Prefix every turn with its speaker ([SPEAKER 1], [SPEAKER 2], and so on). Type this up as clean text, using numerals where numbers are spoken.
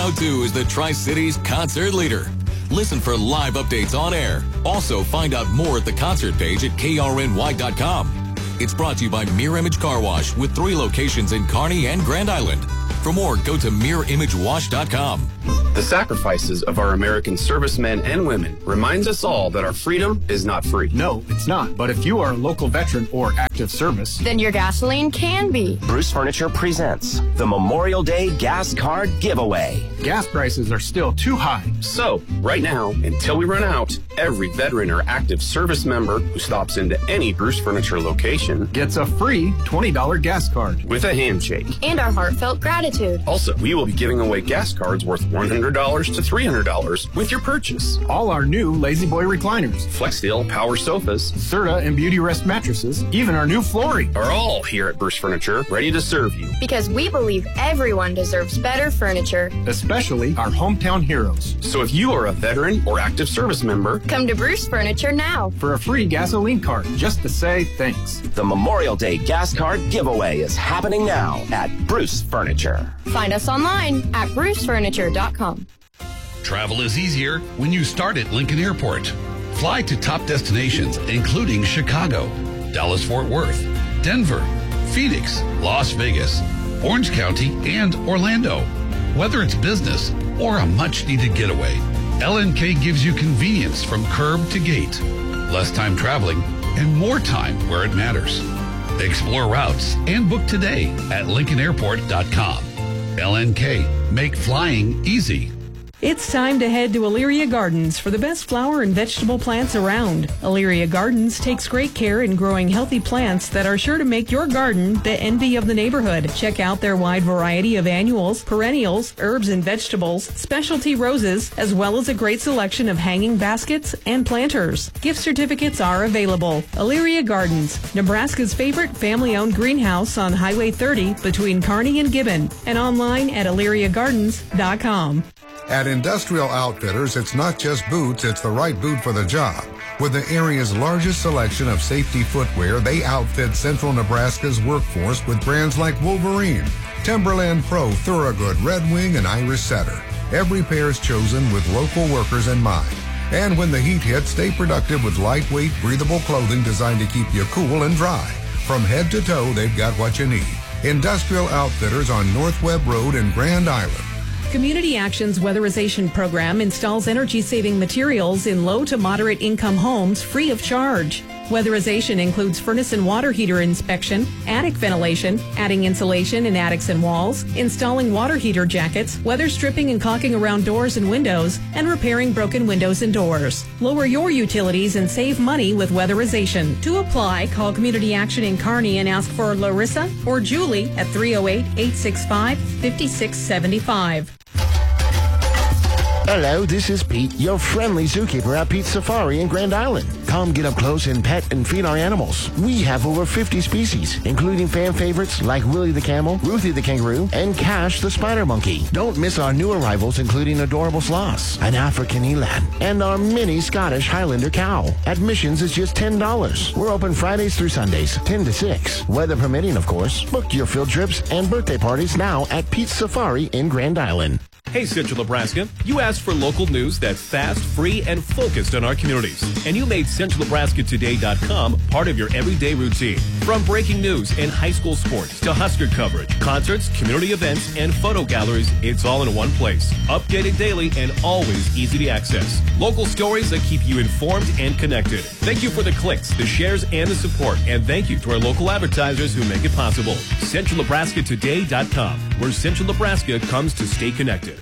[SPEAKER 1] 102 is the Tri-Cities concert leader. Listen for live updates on air. Also, find out more at the concert page at krny.com. It's brought to you by Mirror Image Car Wash with 3 locations in Kearney and Grand Island. For more, go to mirrorimagewash.com.
[SPEAKER 2] The sacrifices of our American servicemen and women reminds us all that our freedom is not free.
[SPEAKER 3] No, it's not. But if you are a local veteran or active service,
[SPEAKER 4] then your gasoline can be.
[SPEAKER 5] Bruce Furniture presents the Memorial Day Gas Card Giveaway.
[SPEAKER 3] Gas prices are still too high.
[SPEAKER 2] So, right now, until we run out, every veteran or active service member who stops into any Bruce Furniture location
[SPEAKER 3] gets a free $20 gas card
[SPEAKER 2] with a handshake
[SPEAKER 4] and our heartfelt gratitude.
[SPEAKER 2] Also, we will be giving away gas cards worth $100 to $300 with your purchase.
[SPEAKER 3] All our new Lazy Boy recliners,
[SPEAKER 2] FlexSteel power sofas,
[SPEAKER 3] Serta and Beauty Rest mattresses, even our new flooring
[SPEAKER 2] are all here at Bruce Furniture, ready to serve you.
[SPEAKER 4] Because we believe everyone deserves better furniture,
[SPEAKER 3] especially our hometown heroes.
[SPEAKER 2] So if you are a veteran or active service member,
[SPEAKER 4] come to Bruce Furniture now
[SPEAKER 3] for a free gasoline card just to say thanks.
[SPEAKER 5] The Memorial Day Gas Card Giveaway is happening now at Bruce Furniture.
[SPEAKER 4] Find us online at brucefurniture.com.
[SPEAKER 6] Travel is easier when you start at Lincoln Airport. Fly to top destinations, including Chicago, Dallas-Fort Worth, Denver, Phoenix, Las Vegas, Orange County, and Orlando. Whether it's business or a much-needed getaway, LNK gives you convenience from curb to gate, less time traveling, and more time where it matters. Explore routes and book today at LincolnAirport.com. LNK, make flying easy.
[SPEAKER 7] It's time to head to Elyria Gardens for the best flower and vegetable plants around. Elyria Gardens takes great care in growing healthy plants that are sure to make your garden the envy of the neighborhood. Check out their wide variety of annuals, perennials, herbs and vegetables, specialty roses, as well as a great selection of hanging baskets and planters. Gift certificates are available. Elyria Gardens, Nebraska's favorite family-owned greenhouse on Highway 30 between Kearney and Gibbon, and online at ElyriaGardens.com.
[SPEAKER 8] At Industrial Outfitters, it's not just boots, it's the right boot for the job. With the area's largest selection of safety footwear, they outfit Central Nebraska's workforce with brands like Wolverine, Timberland Pro, Thorogood, Red Wing, and Irish Setter. Every pair is chosen with local workers in mind. And when the heat hits, stay productive with lightweight, breathable clothing designed to keep you cool and dry. From head to toe, they've got what you need. Industrial Outfitters on North Webb Road in Grand Island.
[SPEAKER 7] Community Action's weatherization program installs energy-saving materials in low to moderate income homes free of charge. Weatherization includes furnace and water heater inspection, attic ventilation, adding insulation in attics and walls, installing water heater jackets, weather stripping and caulking around doors and windows, and repairing broken windows and doors. Lower your utilities and save money with weatherization. To apply, call Community Action in Kearney and ask for Larissa or Julie at 308-865-5675.
[SPEAKER 9] Hello, this is Pete, your friendly zookeeper at Pete's Safari in Grand Island. Come get up close and pet and feed our animals. We have over 50 species, including fan favorites like Willie the Camel, Ruthie the Kangaroo, and Cash the Spider Monkey. Don't miss our new arrivals, including adorable sloths, an African eland, and our mini Scottish Highlander cow. Admissions is just $10. We're open Fridays through Sundays, 10 to 6. Weather permitting, of course. Book your field trips and birthday parties now at Pete's Safari in Grand Island.
[SPEAKER 10] Hey, Central Nebraska. You asked for local news that's fast, free, and focused on our communities. And you made CentralNebraskaToday.com part of your everyday routine. From breaking news and high school sports to Husker coverage, concerts, community events, and photo galleries, it's all in one place. Updated daily and always easy to access. Local stories that keep you informed and connected. Thank you for the clicks, the shares, and the support. And thank you to our local advertisers who make it possible. CentralNebraskaToday.com, where Central Nebraska comes to stay connected.